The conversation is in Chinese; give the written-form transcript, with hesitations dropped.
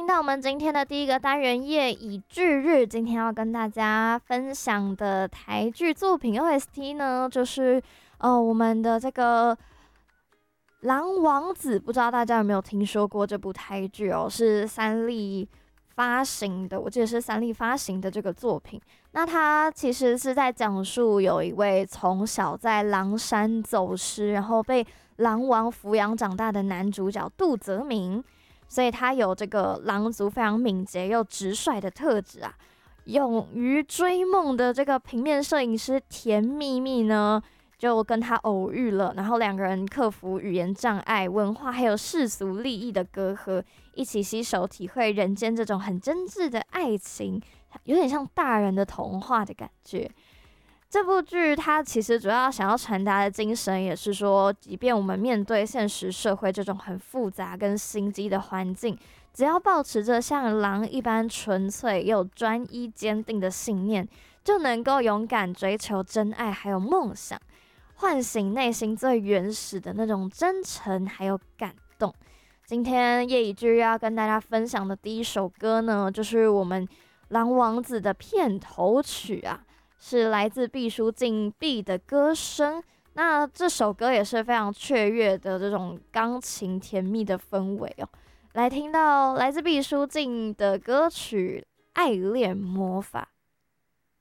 到我们今天的第一个单元夜以继日，今天要跟大家分享的台剧作品 OST 呢，就是我们的这个《狼王子》，不知道大家有没有听说过这部台剧哦？是三立发行的，我记得是三立发行的这个作品。那它其实是在讲述有一位从小在狼山走失，然后被狼王抚养长大的男主角杜泽明。所以他有这个狼族非常敏捷又直率的特质啊。勇于追梦的这个平面摄影师甜蜜蜜呢，就跟他偶遇了，然后两个人克服语言障碍、文化还有世俗利益的隔阂，一起携手体会人间这种很真挚的爱情，有点像大人的童话的感觉。这部剧它其实主要想要传达的精神，也是说，即便我们面对现实社会这种很复杂跟心机的环境，只要保持着像狼一般纯粹又专一坚定的信念，就能够勇敢追求真爱还有梦想，唤醒内心最原始的那种真诚还有感动。今天夜以继日要跟大家分享的第一首歌呢，就是我们《狼王子》的片头曲啊。是来自毕书尽 B 的歌声。那这首歌也是非常雀跃的这种钢琴甜蜜的氛围哦。来听到来自毕书尽的歌曲《爱恋魔法》。